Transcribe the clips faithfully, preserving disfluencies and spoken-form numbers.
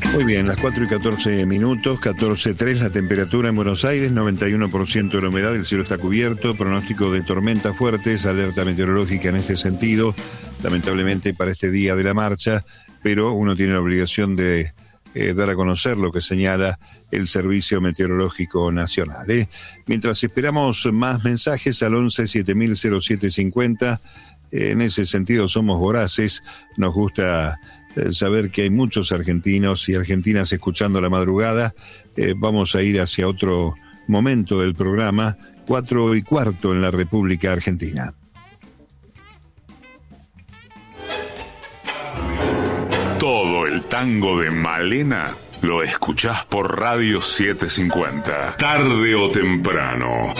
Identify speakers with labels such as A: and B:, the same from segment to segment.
A: Muy bien, las cuatro y catorce minutos, catorce tres la temperatura en Buenos Aires, noventa y uno por ciento de la humedad, el cielo está cubierto, pronóstico de tormentas fuertes, alerta meteorológica en este sentido, lamentablemente para este día de la marcha, pero uno tiene la obligación de eh, dar a conocer lo que señala el Servicio Meteorológico Nacional. ¿eh? Mientras esperamos más mensajes al once siete mil cero siete cincuenta, eh, en ese sentido somos voraces, nos gusta saber que hay muchos argentinos y argentinas escuchando la madrugada. Eh, vamos a ir hacia otro momento del programa, cuatro y cuarto en la República Argentina.
B: Todo el tango de Malena lo escuchás por Radio setecientos cincuenta, tarde o temprano.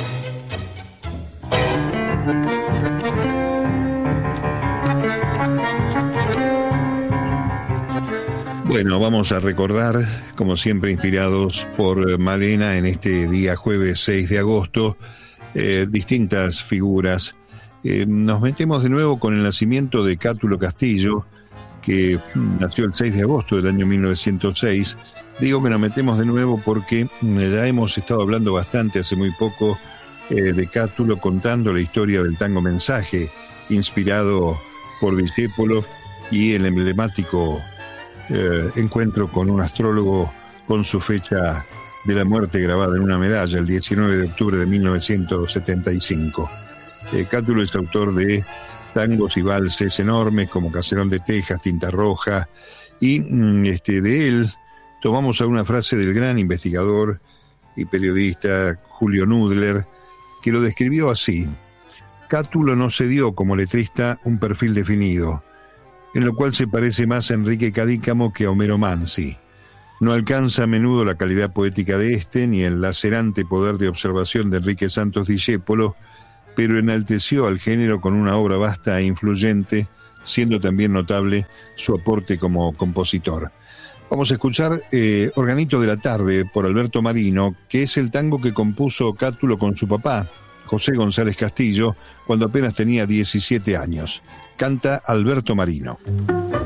A: Bueno, vamos a recordar, como siempre inspirados por Malena, en este día jueves seis de agosto, eh, distintas figuras. Eh, nos metemos de nuevo con el nacimiento de Cátulo Castillo, que nació el seis de agosto del año mil novecientos seis. Digo que nos metemos de nuevo porque ya hemos estado hablando bastante hace muy poco eh, de Cátulo, contando la historia del tango Mensaje, inspirado por Discépolo y el emblemático Eh, encuentro con un astrólogo con su fecha de la muerte grabada en una medalla, el diecinueve de octubre de mil novecientos setenta y cinco. Eh, Cátulo es autor de tangos y valses enormes como Caserón de Texas, Tinta Roja, y mm, este, de él tomamos alguna frase del gran investigador y periodista Julio Nudler, que lo describió así: Cátulo no se dio como letrista un perfil definido, en lo cual se parece más a Enrique Cadícamo que a Homero Mansi. No alcanza a menudo la calidad poética de este, ni el lacerante poder de observación de Enrique Santos Discépolo, pero enalteció al género con una obra vasta e influyente, siendo también notable su aporte como compositor. Vamos a escuchar eh, Organito de la Tarde por Alberto Marino, que es el tango que compuso Cátulo con su papá, José González Castillo, cuando apenas tenía diecisiete años. Canta Alberto Marino.